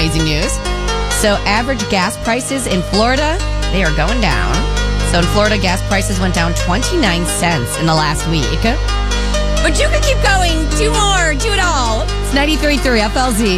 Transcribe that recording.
amazing news. So average gas prices in Florida, they are going down. So in Florida, gas prices went down 29 cents in the last week. But you can keep going. 2 more. Do it all. It's 93.3 FLZ.